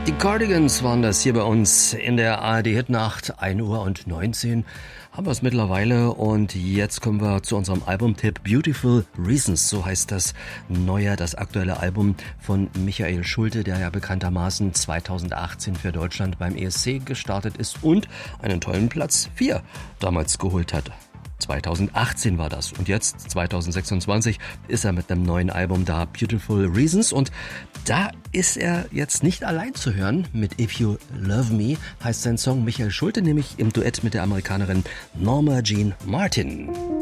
Die Cardigans waren das hier bei uns in der ARD-Hitnacht, 1:19 Uhr haben wir es mittlerweile und jetzt kommen wir zu unserem Albumtipp Beautiful Reasons, so heißt das das aktuelle Album von Michael Schulte, der ja bekanntermaßen 2018 für Deutschland beim ESC gestartet ist und einen tollen Platz 4 damals geholt hat. 2018 war das und jetzt 2026 ist er mit einem neuen Album da, Beautiful Reasons, und da ist er jetzt nicht allein zu hören. Mit If You Love Me heißt sein Song, Michael Schulte nämlich im Duett mit der Amerikanerin Norma Jean Martin.